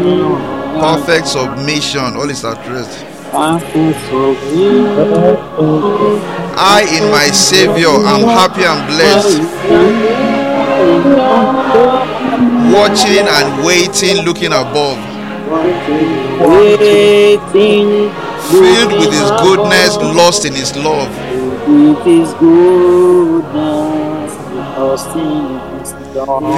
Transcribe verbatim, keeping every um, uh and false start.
Perfect submission. All is at rest. I in my Savior am happy and blessed, watching and waiting, looking above, Waiting, filled with His goodness, lost in His love. with His goodness, lost in His love.